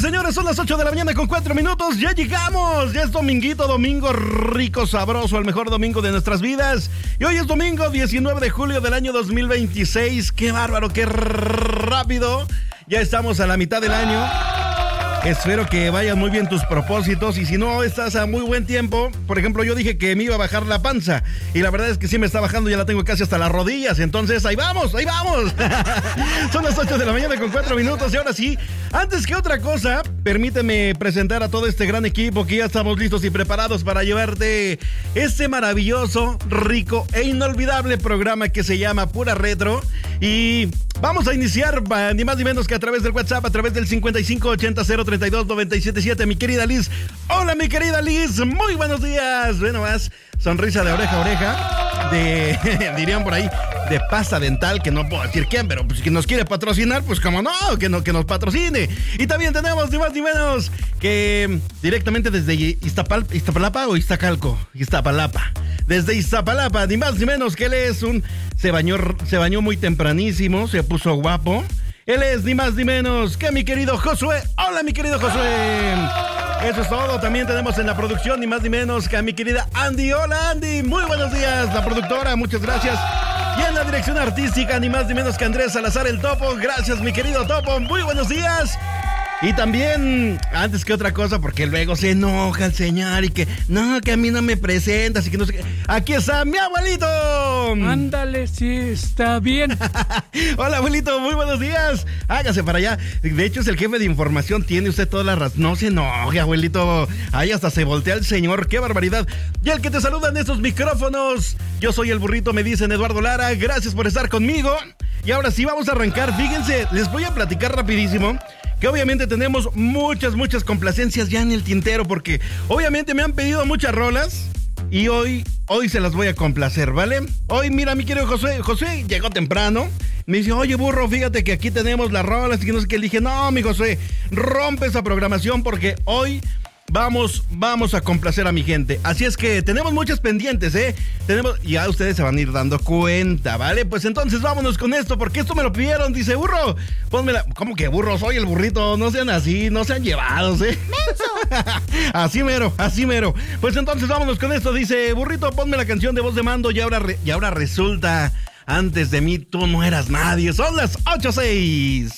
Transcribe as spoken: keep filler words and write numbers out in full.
señores, son las ocho de la mañana con cuatro minutos. Ya llegamos, ya es dominguito, domingo rico, sabroso, el mejor domingo de nuestras vidas. Y hoy es domingo diecinueve de julio del año dos mil veintiséis. Qué bárbaro, qué rápido. Ya estamos a la mitad del año. Espero que vayan muy bien tus propósitos y si no estás a muy buen tiempo, por ejemplo, yo dije que me iba a bajar la panza y la verdad es que sí me está bajando, ya la tengo casi hasta las rodillas, entonces ahí vamos, ahí vamos. Son las ocho de la mañana con cuatro minutos y ahora sí, antes que otra cosa, permíteme presentar a todo este gran equipo que ya estamos listos y preparados para llevarte este maravilloso, rico e inolvidable programa que se llama Pura Retro y vamos a iniciar ni más ni menos que a través del WhatsApp, a través del cincuenta y cinco ochenta cero treinta y dos noventa y siete siete. Mi querida Liz. Hola, mi querida Liz. Muy buenos días. Bueno, más sonrisa de oreja a oreja. De, dirían por ahí, de pasta dental, que no puedo decir quién, pero pues, que nos quiere patrocinar, pues como no, que, no, que nos patrocine. Y también tenemos ni más ni menos que directamente desde Iztapal, Iztapalapa o Iztacalco, Iztapalapa. Desde Iztapalapa, ni más ni menos que él es un... Se bañó, se bañó muy tempranísimo, se puso guapo. Él es ni más ni menos que mi querido Josué. Hola, mi querido Josué. Eso es todo. También tenemos en la producción ni más ni menos que a mi querida Andy. Hola, Andy. Muy buenos días, la productora. Muchas gracias. Y en la dirección artística ni más ni menos que Andrés Salazar, el Topo. Gracias, mi querido Topo. Muy buenos días. Y también, antes que otra cosa, porque luego se enoja el señor y que, no, que a mí no me presentas y que no sé qué. Aquí está mi abuelito. Ándale, sí, está bien. Hola, abuelito, muy buenos días. Hágase para allá. De hecho, es el jefe de información, tiene usted toda la razón. No se enoje, abuelito. Ahí hasta se voltea el señor, qué barbaridad. Y el que te saluda en estos micrófonos, yo soy el burrito, me dicen Eduardo Lara. Gracias por estar conmigo. Y ahora sí, vamos a arrancar. Fíjense, les voy a platicar rapidísimo que obviamente tenemos muchas, muchas complacencias ya en el tintero, porque obviamente me han pedido muchas rolas y hoy, hoy se las voy a complacer, ¿vale? Hoy, mira, mi querido José, José llegó temprano, me dice, oye, burro, fíjate que aquí tenemos las rolas y que no sé qué. Le dije, no, mi José, rompe esa programación porque hoy... Vamos, vamos a complacer a mi gente. Así es que tenemos muchas pendientes, ¿eh? Tenemos, ya ustedes se van a ir dando cuenta, ¿vale? Pues entonces vámonos con esto, porque esto me lo pidieron, dice burro. Pónmela. ¿Cómo que burro? Soy el burrito. No sean así, no sean llevados, ¿eh? ¡Menso! Así mero, así mero. Pues entonces vámonos con esto, dice burrito, ponme la canción de Voz de Mando y ahora, re, y ahora resulta, antes de mí tú no eras nadie. Son las ocho seis.